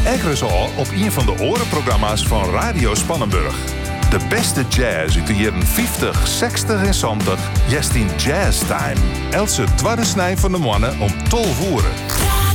Ekkeres al op een van de orenprogramma's van Radio Spannenburg. De beste jazz uit de jaren 50, 60 en 70. Jest in Jazz Time. Else tweede snij van de mannen om 12 uur.